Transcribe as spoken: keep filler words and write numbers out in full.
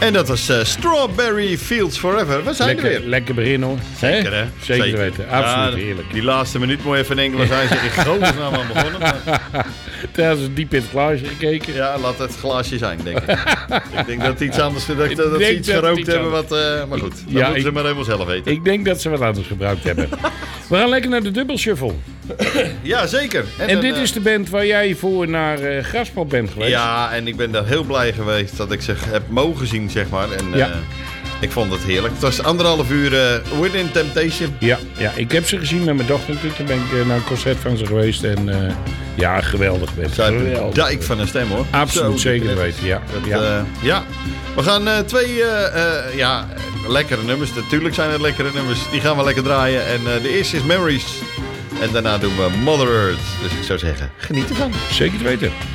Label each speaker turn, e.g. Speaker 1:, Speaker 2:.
Speaker 1: En dat was uh, Strawberry Fields Forever. We zijn
Speaker 2: lekker,
Speaker 1: er weer.
Speaker 2: Lekker begin hoor.
Speaker 1: Zeker hè?
Speaker 2: Zeker, Zeker. weten. Absoluut ja, heerlijk.
Speaker 1: Die laatste minuut moet even in Engels zijn. Zeg ik godsnaam aan begonnen. Maar...
Speaker 2: Toen hebben ze diep in het glaasje gekeken.
Speaker 1: Ja, laat het glaasje zijn, denk ik. Ik denk dat iets anders dat, dat, dat ze iets dat gerookt iets hebben. Wat, uh, maar goed, dat ja, moeten ze ik, maar helemaal zelf weten.
Speaker 2: Ik denk dat ze wat anders gebruikt hebben. We gaan lekker naar de dubbelshuffle.
Speaker 1: Ja, zeker.
Speaker 2: En, en dit uh, is de band waar jij voor naar uh, Graspop bent geweest.
Speaker 1: Ja, en ik ben daar heel blij geweest dat ik ze heb mogen zien, zeg maar. En, ja. uh, ik vond het heerlijk. Het was anderhalf uur uh, Within Temptation.
Speaker 2: Ja, ja, ik heb ze gezien met mijn dochter natuurlijk. Toen ben ik uh, naar een concert van ze geweest. En uh, ja, geweldig. Best.
Speaker 1: Zij hebben een dijk van een stem hoor.
Speaker 2: Absoluut, Zo, zeker weten, ja.
Speaker 1: Dat,
Speaker 2: ja.
Speaker 1: Uh, ja. We gaan uh, twee uh, uh, ja, lekkere nummers. Natuurlijk zijn het lekkere nummers. Die gaan we lekker draaien. En uh, de eerste is Memories. En daarna doen we Mother Earth. Dus ik zou zeggen, geniet ervan.
Speaker 2: Zeker te weten.